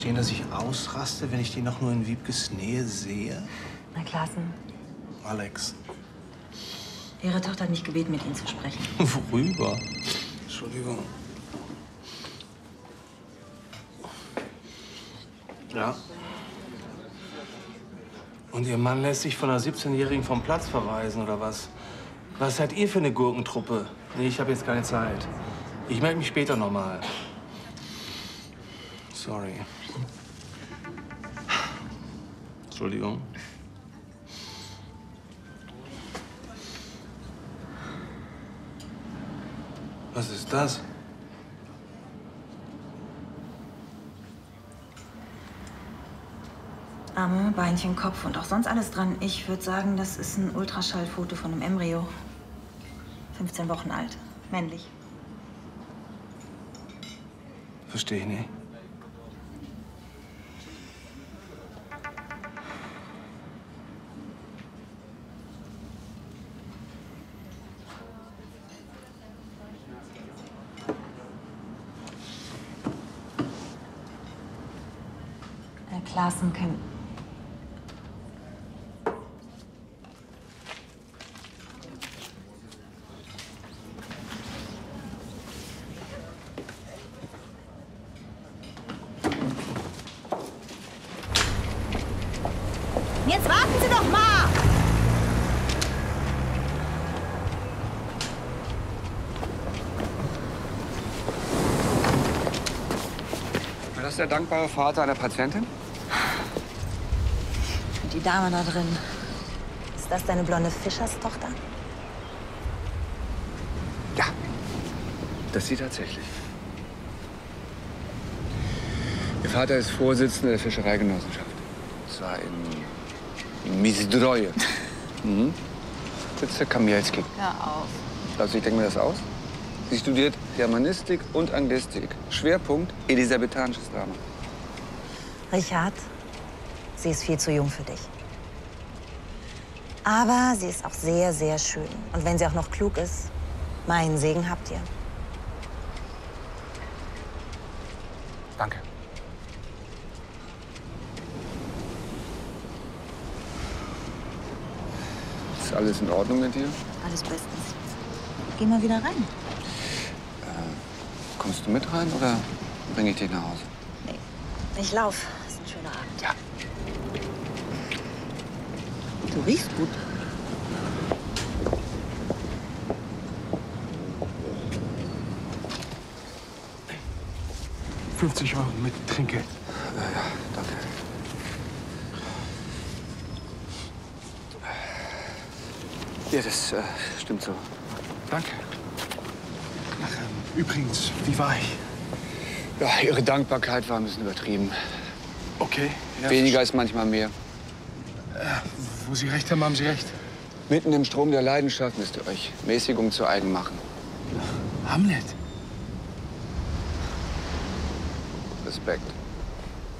Verstehen, dass ich ausraste, wenn ich den noch nur in Wiebkes Nähe sehe? Na, Klaassen. Alex. Ihre Tochter hat mich gebeten, mit Ihnen zu sprechen. Worüber? Entschuldigung. Ja. Und Ihr Mann lässt sich von einer 17-Jährigen vom Platz verweisen, oder was? Was seid ihr für eine Gurkentruppe? Nee, ich habe jetzt keine Zeit. Ich melde mich später noch mal. Sorry. Entschuldigung. Was ist das? Arme, Beinchen, Kopf und auch sonst alles dran. Ich würde sagen, das ist ein Ultraschallfoto von einem Embryo. 15 Wochen alt. Männlich. Verstehe ich nicht. Herr Klaassen können... Jetzt warten Sie doch mal! War das der dankbare Vater einer Patientin? Und die Dame da drin. Ist das deine blonde Fischerstochter? Ja, das sie tatsächlich. Ihr Vater ist Vorsitzender der Fischereigenossenschaft. Und zwar in Mizdroje. Sitzt der Kamielski. Hör auf. Also ich denke mir das aus. Sie studiert Germanistik und Anglistik. Schwerpunkt elisabethanisches Drama. Richard, sie ist viel zu jung für dich. Aber sie ist auch sehr, sehr schön. Und wenn sie auch noch klug ist, meinen Segen habt ihr. Danke. Ist alles in Ordnung mit dir? Alles bestens. Geh mal wieder rein. Kommst du mit rein oder bringe ich dich nach Hause? Nee, ich lauf. Ist ein schöner Abend. Ja. Du riechst gut. €50 mit Trinkgeld. Ja, danke. Ja, das stimmt so. Danke. Ach, übrigens, wie war ich? Ja, Ihre Dankbarkeit war ein bisschen übertrieben. Okay. Ja, Weniger ist manchmal mehr. Wo Sie recht haben, haben Sie recht. Mitten im Strom der Leidenschaft müsst ihr euch Mäßigung zu eigen machen. Hamlet. Respekt.